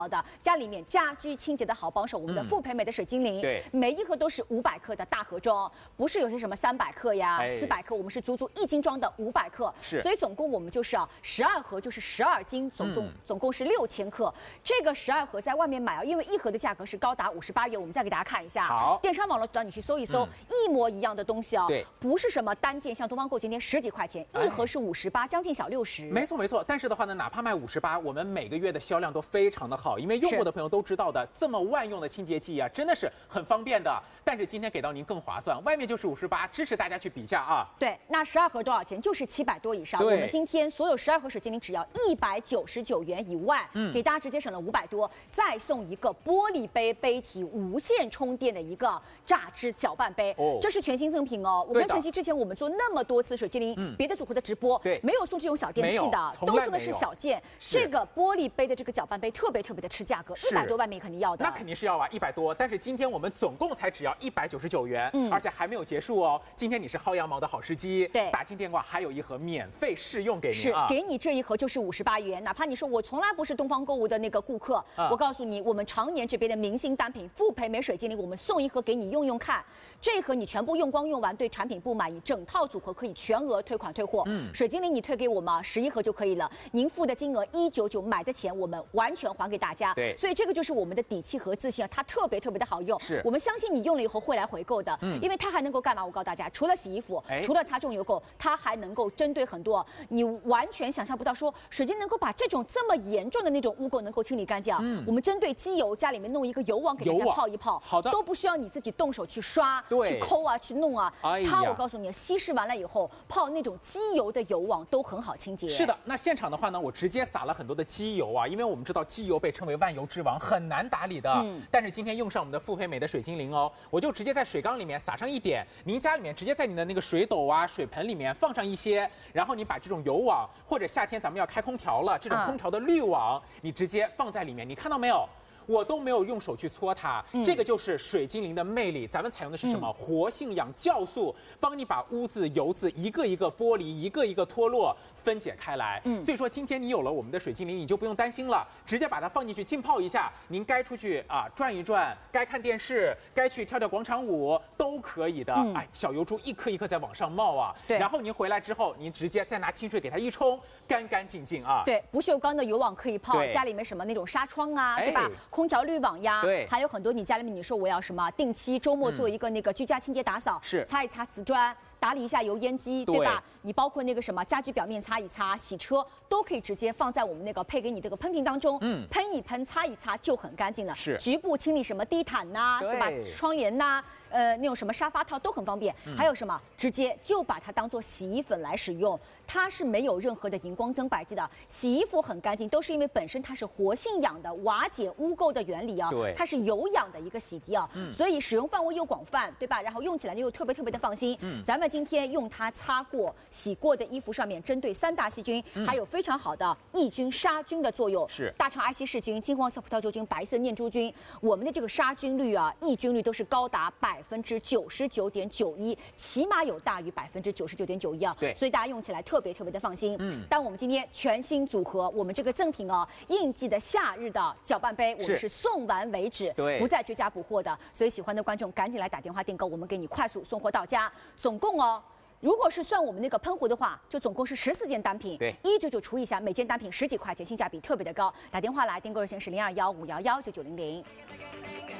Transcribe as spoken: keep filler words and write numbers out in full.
好的，家里面家居清洁的好帮手，我们的富培美的水精灵， 嗯、对， 每一盒都是五百克的大盒装，不是有些什么三百克呀、四百、哎、克，我们是足足一斤装的五百克， 是， 所以总共我们就是啊十二盒就是十二斤，总共、嗯、总共是六千克。这个十二盒在外面买啊，因为一盒的价格是高达五十八元，我们再给大家看一下， 好， 电商网络端你去搜一搜，嗯、一模一样的东西啊， 对， 不是什么单件，像东方购今天十几块钱，一盒是五十八，将近小六十， 没错没错。但是的话呢，哪怕卖五十八，我们每个月的销量都非常的好，因为用过的朋友都知道的，这么万用的清洁剂啊，真的是很方便的。但是今天给到您更划算，外面就是五十八，支持大家去比价啊。 对，那十二盒多少钱？就是七百多以上。我们今天所有十二盒水精灵只要一百九十九元以外，嗯，给大家直接省了五百多，再送一个玻璃杯杯体无线充电的一个榨汁搅拌杯，哦，这是全新赠品哦。我跟晨曦之前我们做那么多次水精灵、嗯、别的组合的直播， 对， 没有送这种小电器的，都送的是小件。这个玻璃杯的这个搅拌杯特别特别的吃价格，一百多外面肯定要的。 那肯定是要啊，一百多。但是今天我们总共才只要一百九十九元，嗯，而且还没有结束哦。今天你是薅羊毛的好时机， 对， 打进电话还有一盒免费试用给您， 是给你这一盒就是五十八元。哪怕你说我从来不是东方购物的那个顾客，啊、我告诉你，我们常年这边的明星单品富培美水精灵，我们送一盒给你用用看。这一盒你全部用光用完，对产品不满意，整套组合可以全额退款退货。嗯，水精灵你退给我们十一盒就可以了，您付的金额一九九，买的钱我们完全还给大家。 对， 所以这个就是我们的底气和自信啊，它特别特别的好用。 是， 我们相信你用了以后会来回购的。嗯，因为它还能够干嘛？我告诉大家，除了洗衣服，哎、除了擦重油垢，它还能够针对很多你完全想象不到说水晶能够把这种这么严重的那种污垢能够清理干净。嗯，我们针对机油，家里面弄一个油网给大家泡一泡， 好的， 都不需要你自己动手去刷、去抠啊、去弄啊。哎、它我告诉你，稀释完了以后泡那种机油的油网都很好清洁。 是的，那现场的话呢，我直接撒了很多的机油啊，因为我们知道机油被称为万油之王，很难打理的。嗯，但是今天用上我们的富培美的水精灵哦，我就直接在水缸里面撒上一点，您家里面直接在你的那个水斗啊、水盆里面放上一些，然后你把这种油网，或者夏天咱们要开空调了，这种空调的滤网，嗯、你直接放在里面，你看到没有？我都没有用手去搓它，嗯、这个就是水精灵的魅力。咱们采用的是什么？嗯、活性氧酵素，帮你把污渍、油渍一个一个剥离，一个一个脱落，分解开来。嗯，所以说今天你有了我们的水精灵，你就不用担心了，直接把它放进去浸泡一下。您该出去啊转一转，该看电视，该去跳跳广场舞都可以的。嗯、哎，小油珠一颗一颗在往上冒啊。对。然后您回来之后，您直接再拿清水给它一冲，干干净净啊。 对，不锈钢的油网可以泡，家里面什么那种纱窗啊，对吧？空调滤网呀， 对， 还有很多你家里面你说我要什么定期周末做一个那个居家清洁打扫， 是、嗯、 擦一擦瓷砖，打理一下油烟机， 对, 对吧？你包括那个什么家居表面擦一擦，洗车都可以直接放在我们那个配给你这个喷瓶当中，嗯，喷一喷，擦一擦就很干净了。 是， 局部清理什么地毯呐、啊，对吧？窗帘呐、啊。呃，那种什么沙发套都很方便，嗯、还有什么直接就把它当做洗衣粉来使用，它是没有任何的荧光增白剂的，洗衣服很干净，都是因为本身它是活性氧的瓦解污垢的原理啊， 对， 它是有氧的一个洗涤啊，嗯、所以使用范围又广泛，对吧？然后用起来又特别特别的放心。嗯，咱们今天用它擦过、洗过的衣服上面，针对三大细菌，嗯、还有非常好的抑菌杀菌的作用， 是大肠埃希氏菌、金黄色葡萄球菌、白色念珠菌，我们的这个杀菌率啊、抑菌率都是高达百。百分之九十九点九一，起码有大于百分之九十九点九一啊！ 对， 所以大家用起来特别特别的放心。嗯，但我们今天全新组合，我们这个赠品哦，应季的夏日的搅拌杯，我们是送完为止， 对， 不再绝佳补货的。所以喜欢的观众赶紧来打电话订购，我们给你快速送货到家。总共哦，如果是算我们那个喷壶的话，就总共是十四件单品， 对， 一九九除一下，每件单品十几块钱，性价比特别的高。打电话来订购热线是零二幺五幺幺九九零零。